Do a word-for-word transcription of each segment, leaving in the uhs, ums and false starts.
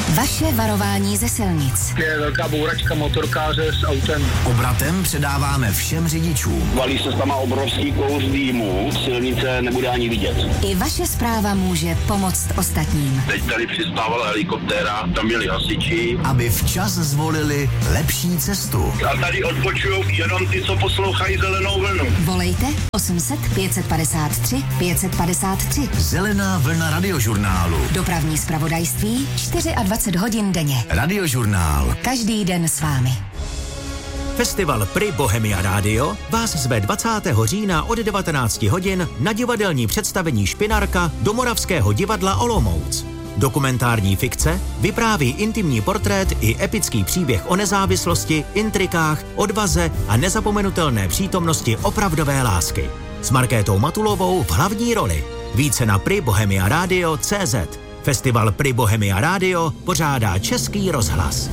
Vaše varování ze silnic. Je velká bouračka motorkáře s autem. Obratem předáváme všem řidičům. Valí se tam obrovský kous dýmu, silnice nebude ani vidět. I vaše zpráva může pomoct ostatním. Teď tady přistávala helikoptéra, tam měli hasiči. Aby včas zvolili lepší cestu. A tady odpočujou jenom ty, co poslouchají Zelenou vlnu. Volejte osm set pět padesát tři pět padesát tři. Zelená vlna radiožurnálu. Dopravní zpravodajství dvacet čtyři hodin denně. Radiožurnál. Každý den s vámi. Festival Pri Bohemia Radio vás zve dvacátého října od devatenáct hodin na divadelní představení Špinarka do Moravského divadla Olomouc. Dokumentární fikce vypráví intimní portrét i epický příběh o nezávislosti, intrikách, odvaze a nezapomenutelné přítomnosti opravdové lásky. S Markétou Matulovou v hlavní roli. Více na pri bohemia radio tečka cé zet. Festival Pri Bohemia Radio pořádá Český rozhlas.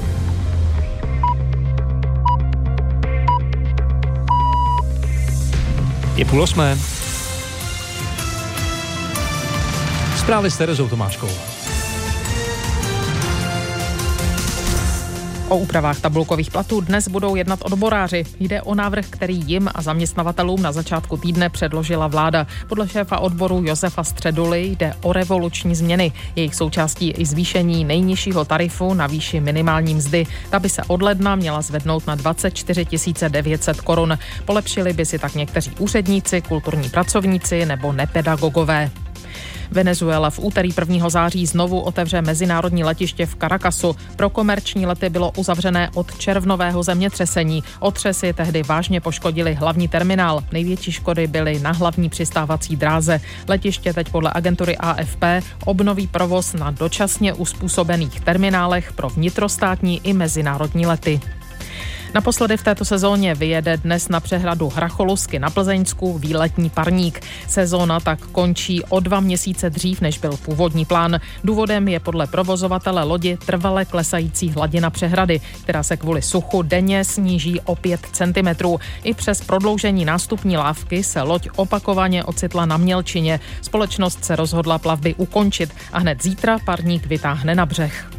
Je půl osmé. Zprávy s Terezou Tomáškou. O úpravách tabulkových platů dnes budou jednat odboráři. Jde o návrh, který jim a zaměstnavatelům na začátku týdne předložila vláda. Podle šéfa odboru Josefa Středuly jde o revoluční změny. Jejich součástí i zvýšení nejnižšího tarifu na výši minimální mzdy. Ta by se od ledna měla zvednout na dvacet čtyři tisíce devět set korun. Polepšili by si tak někteří úředníci, kulturní pracovníci nebo nepedagogové. Venezuela v úterý prvního září znovu otevře mezinárodní letiště v Caracasu. Pro komerční lety bylo uzavřené od červnového zemětřesení. Otřesy tehdy vážně poškodily hlavní terminál. Největší škody byly na hlavní přistávací dráze. Letiště teď podle agentury A F P obnoví provoz na dočasně uspůsobených terminálech pro vnitrostátní i mezinárodní lety. Naposledy v této sezóně vyjede dnes na přehradu Hracholusky na Plzeňsku výletní parník. Sezóna tak končí o dva měsíce dřív, než byl původní plán. Důvodem je podle provozovatele lodi trvale klesající hladina přehrady, která se kvůli suchu denně sníží o pět centimetrů. I přes prodloužení nástupní lávky se loď opakovaně ocitla na mělčině. Společnost se rozhodla plavby ukončit a hned zítra parník vytáhne na břeh.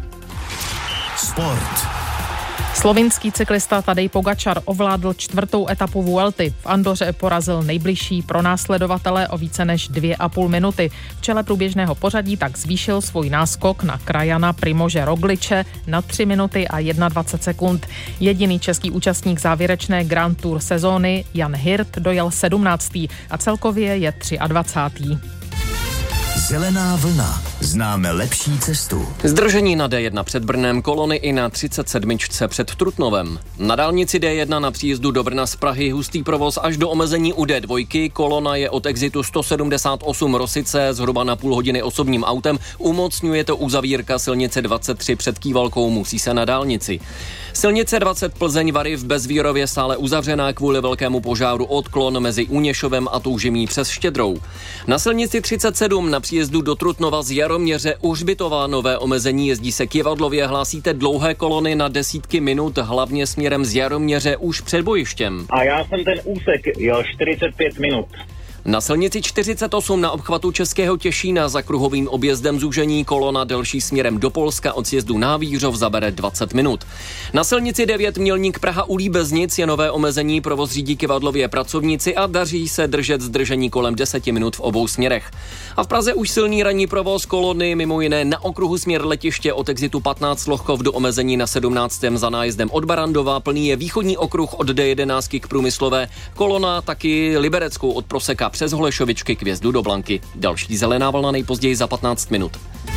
Sport. Slovinský cyklista Tadej Pogačar ovládl čtvrtou etapu Vuelty. V Andoře porazil nejbližší pronásledovatele o více než dvě a půl minuty. V čele průběžného pořadí tak zvýšil svůj náskok na krajana Primože Rogliče na tři minuty a dvacet jedna sekund. Jediný český účastník závěrečné Grand Tour sezóny, Jan Hirt, dojel sedmnáctý a celkově je dvacátý třetí. Zelená vlna. Známe lepší cestu. Zdržení na D jedna před Brnem, kolony i na třicet sedm před Trutnovem. Na dálnici D jedna na příjezdu do Brna z Prahy hustý provoz až do omezení u D dva. Kolona je od exitu sto sedmdesát osm Rosice zhruba na půl hodiny osobním autem. Umocňuje to uzavírka silnice dvacet tři před Kývalkou, musí se na dálnici. Silnice dvacet Plzeň Vary v Bezvírově stále uzavřená kvůli velkému požáru, odklon mezi Úněšovem a Toužimí přes Štědrou. Na silnici třicet sedm na příjezdu do Trutnova z Jaroměře u Hřbitova nové omezení, jezdí se Kivadlově, hlásíte dlouhé kolony na desítky minut, hlavně směrem z Jaroměře už před bojištěm. A já jsem ten úsek jel čtyřicet pět minut. Na silnici čtyřicet osm na obchvatu Českého Těšína za kruhovým objezdem zúžení, kolona delší směrem do Polska od sjezdu Návířov zabere dvacet minut. Na silnici devět Mělník Praha u Líbeznic je nové omezení, provoz řídí Kivadlově pracovníci a daří se držet zdržení kolem deseti minut v obou směrech. A v Praze už silný ranní provoz, kolony mimo jiné na okruhu směr letiště od exitu patnáct Lochov do omezení na sedmnáctém za nájezdem od Barandova, plný je východní okruh od D jedenáct k Průmyslové, kolona taky Libereckou od Proseka přes Holešovičky k vjezdu do Blanky. Další zelená vlna nejpozději za patnáct minut.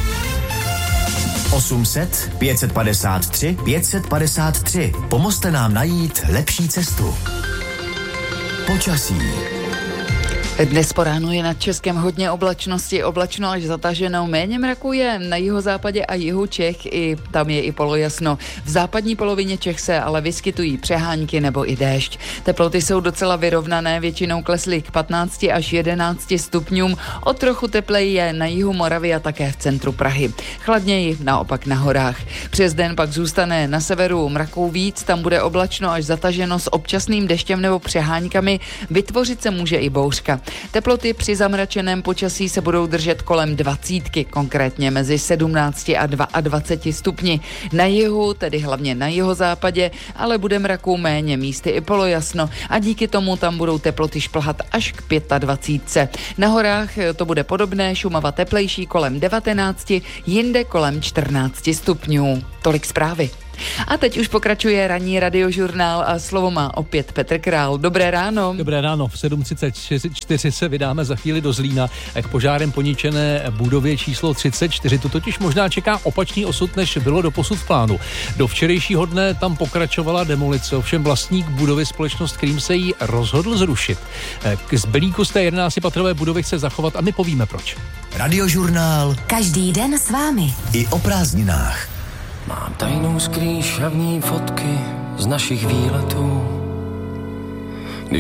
osm set pět padesát tři pět padesát tři. Pomozte nám najít lepší cestu. Počasí. Dnes po ránu je nad Českem hodně oblačnosti, oblačno až zataženo, méně mraku je na jihozápadě a jihu Čech, i tam je i polojasno. V západní polovině Čech se ale vyskytují přehánky nebo i déšť. Teploty jsou docela vyrovnané, většinou klesly k patnácti až jedenácti stupňům, o trochu tepleji je na jihu Moravy a také v centru Prahy. Chladněji naopak na horách. Přes den pak zůstane na severu mraků víc, tam bude oblačno až zataženo s občasným deštěm nebo přeháňkami, vytvořit se může i bouřka. Teploty při zamračeném počasí se budou držet kolem dvacítky, konkrétně mezi sedmnácti a dvaceti dvěma stupni. Na jihu, tedy hlavně na jihozápadě, ale bude mraků méně, místy i polojasno a díky tomu tam budou teploty šplhat až k dvaceti pěti. Na horách to bude podobné, Šumava teplejší kolem devatenácti, jinde kolem čtrnácti stupňů. Tolik zprávy. A teď už pokračuje ranní radiožurnál a slovo má opět Petr Král. Dobré ráno. Dobré ráno. V sedm třicet čtyři se vydáme za chvíli do Zlína k požárem poničené budově číslo třicet čtyři. Tu totiž možná čeká opačný osud, než bylo doposud v plánu. Do včerejšího dne tam pokračovala demolice, ovšem vlastník budovy, společnost Krým, se jí rozhodl zrušit. K zbylíku z té jedenáctipatrové budovy chce zachovat a my povíme proč. Radiožurnál. Každý den s vámi. I o prázdninách. Mám tajnou skrýš a v ní fotky z našich výletů.